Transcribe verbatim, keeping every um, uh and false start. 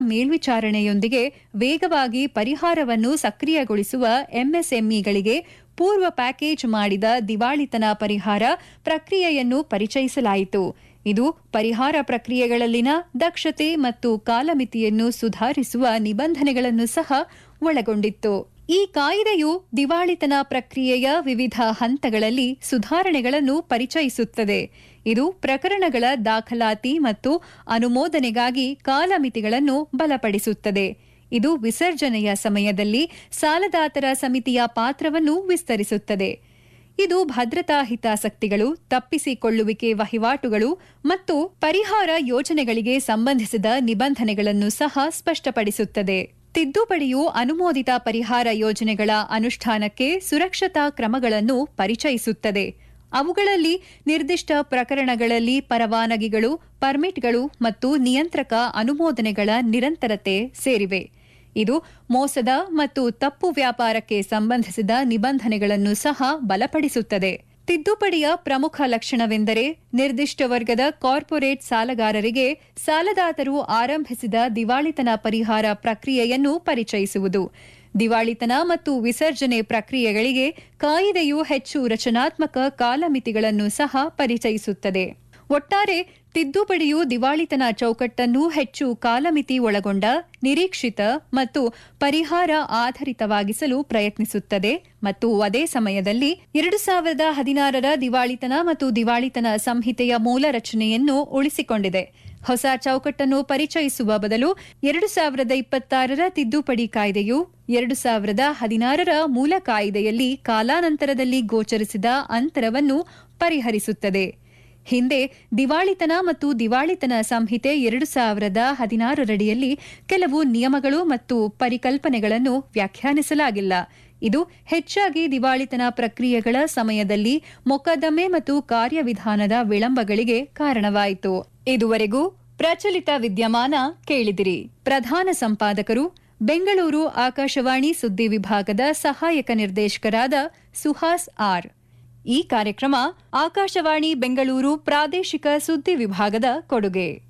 ಮೇಲ್ವಿಚಾರಣೆಯೊಂದಿಗೆ ವೇಗವಾಗಿ ಪರಿಹಾರವನ್ನು ಸಕ್ರಿಯಗೊಳಿಸುವ ಎಂಎಸ್ಎಂಇಗಳಿಗೆ ಪೂರ್ವ ಪ್ಯಾಕೇಜ್ ಮಾಡಿದ ದಿವಾಳಿತನ ಪರಿಹಾರ ಪ್ರಕ್ರಿಯೆಯನ್ನು ಪರಿಚಯಿಸಲಾಯಿತು. ಇದು ಪರಿಹಾರ ಪ್ರಕ್ರಿಯೆಗಳಲ್ಲಿನ ದಕ್ಷತೆ ಮತ್ತು ಕಾಲಮಿತಿಯನ್ನು ಸುಧಾರಿಸುವ ನಿಬಂಧನೆಗಳನ್ನು ಸಹ ಒಳಗೊಂಡಿತ್ತು. ಈ ಕಾಯ್ದೆಯು ದಿವಾಳಿತನ ಪ್ರಕ್ರಿಯೆಯ ವಿವಿಧ ಹಂತಗಳಲ್ಲಿ ಸುಧಾರಣೆಗಳನ್ನು ಪರಿಚಯಿಸುತ್ತದೆ. ಇದು ಪ್ರಕರಣಗಳ ದಾಖಲಾತಿ ಮತ್ತು ಅನುಮೋದನೆಗಾಗಿ ಕಾಲಮಿತಿಗಳನ್ನು ಬಲಪಡಿಸುತ್ತದೆ. ಇದು ವಿಸರ್ಜನೆಯ ಸಮಯದಲ್ಲಿ ಸಾಲದಾತರ ಸಮಿತಿಯ ಪಾತ್ರವನ್ನು ವಿಸ್ತರಿಸುತ್ತದೆ. ಇದು ಭದ್ರತಾ ಹಿತಾಸಕ್ತಿಗಳು, ತಪ್ಪಿಸಿಕೊಳ್ಳುವಿಕೆ ವಹಿವಾಟುಗಳು ಮತ್ತು ಪರಿಹಾರ ಯೋಜನೆಗಳಿಗೆ ಸಂಬಂಧಿಸಿದ ನಿಬಂಧನೆಗಳನ್ನು ಸಹ ಸ್ಪಷ್ಟಪಡಿಸುತ್ತದೆ. ತಿದ್ದುಪಡಿಯು ಅನುಮೋದಿತ ಪರಿಹಾರ ಯೋಜನೆಗಳ ಅನುಷ್ಠಾನಕ್ಕೆ ಸುರಕ್ಷತಾ ಕ್ರಮಗಳನ್ನು ಪರಿಚಯಿಸುತ್ತದೆ. ಅವುಗಳಲ್ಲಿ ನಿರ್ದಿಷ್ಟ ಪ್ರಕರಣಗಳಲ್ಲಿ ಪರವಾನಗಿಗಳು, ಪರ್ಮಿಟ್ಗಳು ಮತ್ತು ನಿಯಂತ್ರಕ ಅನುಮೋದನೆಗಳ ನಿರಂತರತೆ ಸೇರಿವೆ. ಇದು ಮೋಸದ ಮತ್ತು ತಪ್ಪು ವ್ಯಾಪಾರಕ್ಕೆ ಸಂಬಂಧಿಸಿದ ನಿಬಂಧನೆಗಳನ್ನು ಸಹ ಬಲಪಡಿಸುತ್ತದೆ. ತಿದ್ದುಪಡಿಯ ಪ್ರಮುಖ ಲಕ್ಷಣವೆಂದರೆ ನಿರ್ದಿಷ್ಟ ವರ್ಗದ ಕಾರ್ಪೊರೇಟ್ ಸಾಲಗಾರರಿಗೆ ಸಾಲದಾತರು ಆರಂಭಿಸಿದ ದಿವಾಳಿತನ ಪರಿಹಾರ ಪ್ರಕ್ರಿಯೆಯನ್ನು ಪರಿಚಯಿಸುವುದು. ದಿವಾಳಿತನ ಮತ್ತು ವಿಸರ್ಜನೆ ಪ್ರಕ್ರಿಯೆಗಳಿಗೆ ಕಾಯಿದೆಯು ಹೆಚ್ಚು ರಚನಾತ್ಮಕ ಕಾಲಮಿತಿಗಳನ್ನು ಸಹ ಪರಿಚಯಿಸುತ್ತದೆ. ಒಟ್ಟಾರೆ ತಿದ್ದುಪಡಿಯು ದಿವಾಳಿತನ ಚೌಕಟ್ಟನ್ನು ಹೆಚ್ಚು ಕಾಲಮಿತಿ ಒಳಗೊಂಡ, ನಿರೀಕ್ಷಿತ ಮತ್ತು ಪರಿಹಾರ ಆಧರಿತವಾಗಿಸಲು ಪ್ರಯತ್ನಿಸುತ್ತದೆ ಮತ್ತು ಅದೇ ಸಮಯದಲ್ಲಿ ಎರಡು ಸಾವಿರದ ಹದಿನಾರರ ದಿವಾಳಿತನ ಮತ್ತು ದಿವಾಳಿತನ ಸಂಹಿತೆಯ ಮೂಲ ರಚನೆಯನ್ನು ಉಳಿಸಿಕೊಂಡಿದೆ. ಹೊಸ ಚೌಕಟ್ಟನ್ನು ಪರಿಚಯಿಸುವ ಬದಲು ಎರಡು ಸಾವಿರದ ಇಪ್ಪತ್ತಾರರ ತಿದ್ದುಪಡಿ ಕಾಯ್ದೆಯು ಎರಡು ಸಾವಿರದ ಹದಿನಾರರ ಮೂಲ ಕಾಯ್ದೆಯಲ್ಲಿ ಕಾಲಾನಂತರದಲ್ಲಿ ಗೋಚರಿಸಿದ ಅಂತರವನ್ನು ಪರಿಹರಿಸುತ್ತದೆ. ಹಿಂದೆ ದಿವಾಳಿತನ ಮತ್ತು ದಿವಾಳಿತನ ಸಂಹಿತೆ ಎರಡು ಸಾವಿರದ ಹದಿನಾರರಡಿಯಲ್ಲಿ ಕೆಲವು ನಿಯಮಗಳು ಮತ್ತು ಪರಿಕಲ್ಪನೆಗಳನ್ನು ವ್ಯಾಖ್ಯಾನಿಸಲಾಗಿಲ್ಲ. ಇದು ಹೆಚ್ಚಾಗಿ ದಿವಾಳಿತನ ಪ್ರಕ್ರಿಯೆಗಳ ಸಮಯದಲ್ಲಿ ಮೊಕದ್ದಮೆ ಮತ್ತು ಕಾರ್ಯವಿಧಾನದ ವಿಳಂಬಗಳಿಗೆ ಕಾರಣವಾಯಿತು. ಇದುವರೆಗೂ ಪ್ರಚಲಿತ ವಿದ್ಯಮಾನ ಕೇಳಿದಿರಿ. ಪ್ರಧಾನ ಸಂಪಾದಕರು ಬೆಂಗಳೂರು ಆಕಾಶವಾಣಿ ಸುದ್ದಿ ವಿಭಾಗದ ಸಹಾಯಕ ನಿರ್ದೇಶಕರಾದ ಸುಹಾಸ್ ಆರ್. ಈ ಕಾರ್ಯಕ್ರಮ ಆಕಾಶವಾಣಿ ಬೆಂಗಳೂರು ಪ್ರಾದೇಶಿಕ ಸುದ್ದಿ ವಿಭಾಗದ ಕೊಡುಗೆ.